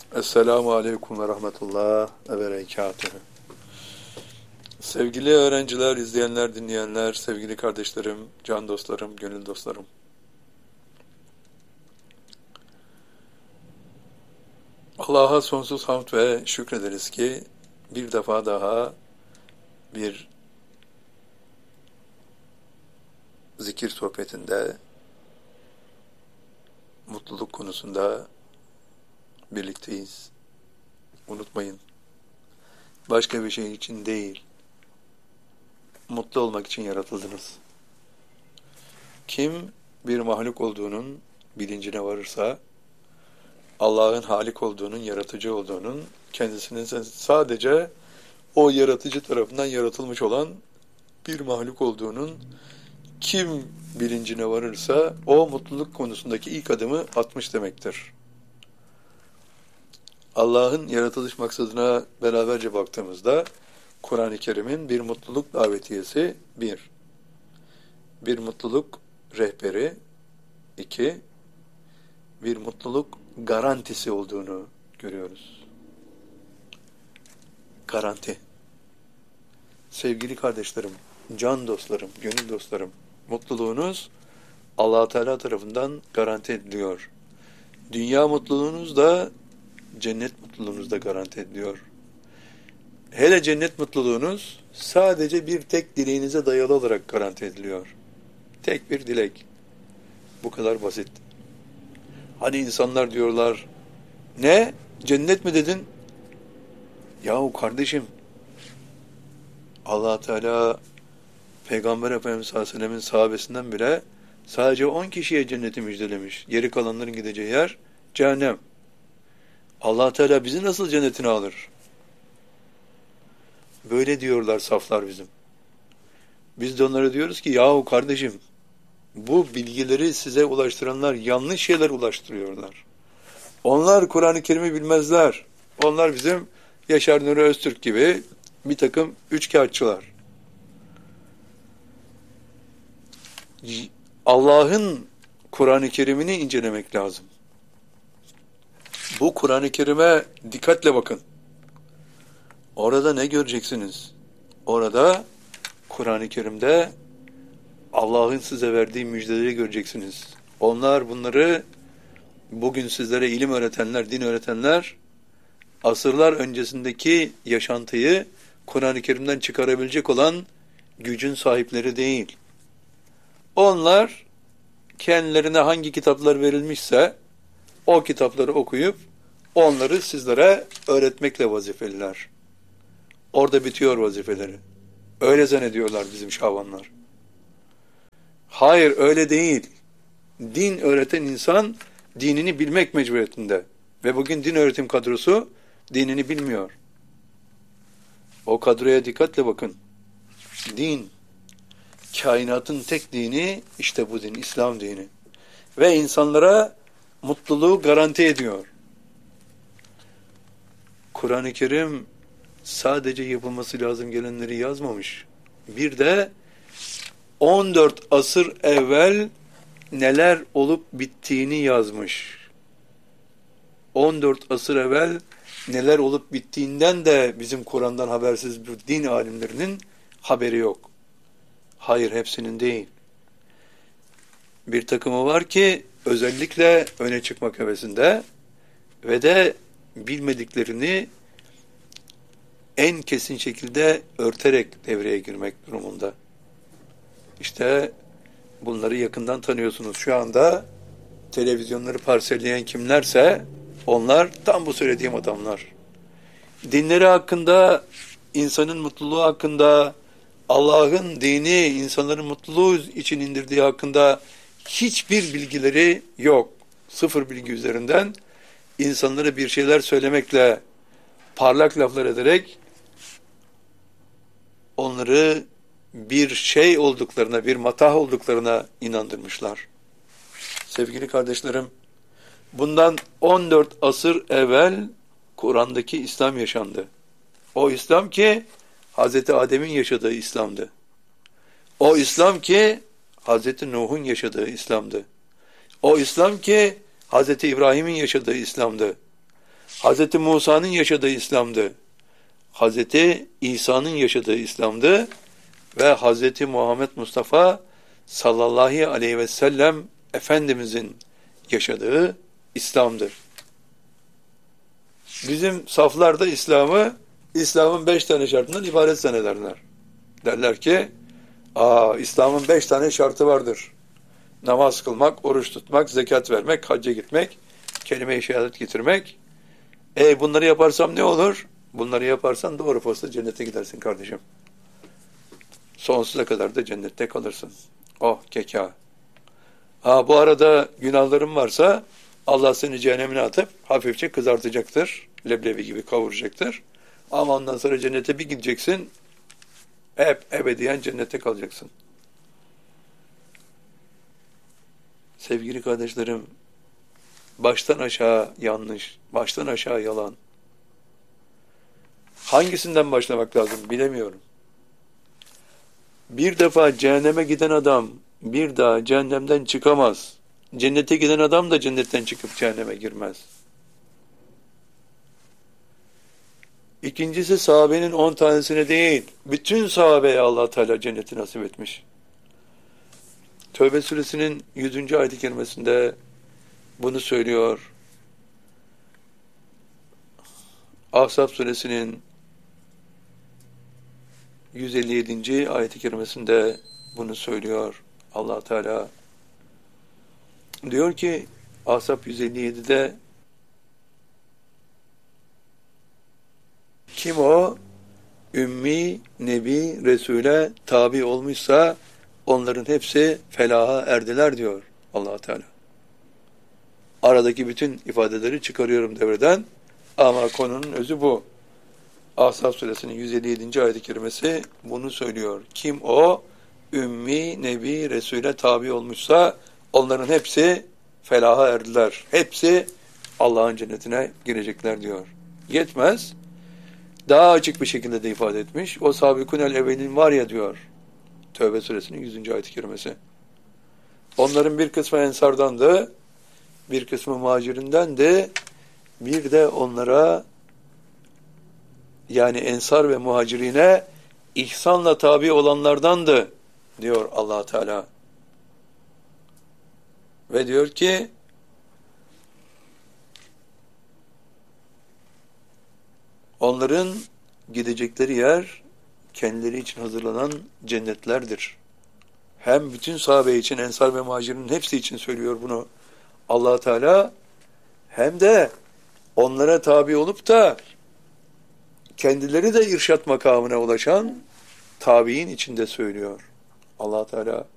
Esselamu Aleyküm ve Rahmetullah ve Berekatühü. Sevgili öğrenciler, izleyenler, dinleyenler, sevgili kardeşlerim, can dostlarım, gönül dostlarım. Allah'a sonsuz hamd ve şükrederiz ki bir defa daha bir zikir sohbetinde, mutluluk konusunda birlikteyiz. Unutmayın, başka bir şey için değil, mutlu olmak için yaratıldınız. Kim bir mahluk olduğunun bilincine varırsa, Allah'ın Halik olduğunun, yaratıcı olduğunun, kendisinin sadece o yaratıcı tarafından yaratılmış olan bir mahluk olduğunun kim bilincine varırsa o mutluluk konusundaki ilk adımı atmış demektir. Allah'ın yaratılış maksadına beraberce baktığımızda Kur'an-ı Kerim'in bir mutluluk davetiyesi bir mutluluk rehberi, bir mutluluk garantisi olduğunu görüyoruz. Garanti. Sevgili kardeşlerim, can dostlarım, gönül dostlarım, mutluluğunuz Allah Teala tarafından garanti ediliyor. Dünya mutluluğunuz da cennet mutluluğunuz da garanti ediliyor. Hele cennet mutluluğunuz sadece bir tek dileğinize dayalı olarak garanti ediliyor. Tek bir dilek. Bu kadar basit. Hani insanlar diyorlar, ne? Cennet mi dedin? Yahu kardeşim, Allah Teala Peygamber Efendimiz sallallahu aleyhi ve sellem'in sahabesinden bile sadece 10 kişiye cenneti müjdelemiş. Geri kalanların gideceği yer cehennem. Allah Teala bizi nasıl cennetine alır? Böyle diyorlar saflar bizim. Biz de onlara diyoruz ki yahu kardeşim, bu bilgileri size ulaştıranlar yanlış şeyler ulaştırıyorlar. Onlar Kur'an-ı Kerim'i bilmezler. Onlar bizim Yaşar Nuri Öztürk gibi bir takım üçkağıtçılar. Allah'ın Kur'an-ı Kerim'ini incelemek lazım. Bu Kur'an-ı Kerim'e dikkatle bakın. Orada ne göreceksiniz? Orada Kur'an-ı Kerim'de Allah'ın size verdiği müjdeleri göreceksiniz. Onlar bunları bugün sizlere ilim öğretenler, din öğretenler asırlar öncesindeki yaşantıyı Kur'an-ı Kerim'den çıkarabilecek olan gücün sahipleri değil. Onlar kendilerine hangi kitaplar verilmişse o kitapları okuyup onları sizlere öğretmekle vazifeliler. Orada bitiyor vazifeleri. Öyle zannediyorlar bizim şavanlar. Hayır, öyle değil. Din öğreten insan dinini bilmek mecburiyetinde. Ve bugün din öğretim kadrosu dinini bilmiyor. O kadroya dikkatle bakın. Din, kainatın tek dini işte bu din, İslam dini. Ve insanlara mutluluğu garanti ediyor. Kur'an-ı Kerim sadece yapılması lazım gelenleri yazmamış. Bir de 14 asır evvel neler olup bittiğini yazmış. 14 asır evvel neler olup bittiğinden de bizim Kur'an'dan habersiz bu din alimlerinin haberi yok. Hayır, hepsinin değil. Bir takımı var ki özellikle öne çıkmak hevesinde ve de bilmediklerini en kesin şekilde örterek devreye girmek durumunda. İşte bunları yakından tanıyorsunuz. Şu anda televizyonları parselleyen kimlerse onlar tam bu söylediğim adamlar. Dinleri hakkında, insanın mutluluğu hakkında, Allah'ın dini insanların mutluluğu için indirdiği hakkında hiçbir bilgileri yok. Sıfır bilgi üzerinden insanlara bir şeyler söylemekle, parlak laflar ederek onları bir şey olduklarına, bir matah olduklarına inandırmışlar. Sevgili kardeşlerim, bundan 14 asır evvel Kur'an'daki İslam yaşandı. O İslam ki Hazreti Adem'in yaşadığı İslam'dı. O İslam ki Hazreti Nuh'un yaşadığı İslam'dı. O İslam ki Hazreti İbrahim'in yaşadığı İslam'dı. Hz. Musa'nın yaşadığı İslam'dı. Hz. İsa'nın yaşadığı İslam'dı. Ve Hz. Muhammed Mustafa sallallahu aleyhi ve sellem Efendimizin yaşadığı İslam'dır. Bizim saflarda İslam'ın 5 tane şartından ibaret zannederler. Derler ki, İslam'ın 5 tane şartı vardır. Namaz kılmak, oruç tutmak, zekat vermek, hacca gitmek, kelime-i şehadet getirmek. Bunları yaparsam ne olur? Bunları yaparsan doğru posta cennete gidersin kardeşim. Sonsuza kadar da cennette kalırsın. Oh keka. Bu arada günahların varsa Allah seni cehennemine atıp hafifçe kızartacaktır. Leblebi gibi kavuracaktır. Ama ondan sonra cennete bir gideceksin. Hep ebediyen cennette kalacaksın. Sevgili kardeşlerim, baştan aşağı yanlış, baştan aşağı yalan. Hangisinden başlamak lazım bilemiyorum. Bir defa cehenneme giden adam bir daha cehennemden çıkamaz. Cennete giden adam da cennetten çıkıp cehenneme girmez. İkincisi sahabenin 10 tanesine değil, bütün sahabeye Allah Teala cenneti nasip etmiş. Tövbe suresinin 100. ayet-i kerimesinde bunu söylüyor. Ahzab suresinin 157. ayet-i kerimesinde bunu söylüyor Allah Teala. Diyor ki Ahzab 157'de kim o? Ümmi, Nebi, Resul'e tabi olmuşsa onların hepsi felaha erdiler diyor Allah Teala. Aradaki bütün ifadeleri çıkarıyorum devreden ama konunun özü bu. Ahzab suresinin 157. ayet-i kerimesi bunu söylüyor. Kim o? Ümmi, Nebi, Resul'e tabi olmuşsa onların hepsi felaha erdiler. Hepsi Allah'ın cennetine girecekler diyor. Yetmez. Daha açık bir şekilde de ifade etmiş. O sabikunel evvelin var ya diyor. Tövbe suresinin 100. ayet-i kerimesi. Onların bir kısmı ensardandı, bir kısmı muhacirindendi, bir de onlara yani ensar ve muhacirine ihsanla tabi olanlardandı diyor Allah Teala. Ve diyor ki onların gidecekleri yer kendileri için hazırlanan cennetlerdir. Hem bütün sahabe için, ensar ve muhacirin hepsi için söylüyor bunu Allah Teala, hem de onlara tabi olup da kendileri de irşat makamına ulaşan tabiin içinde söylüyor Allah Teala.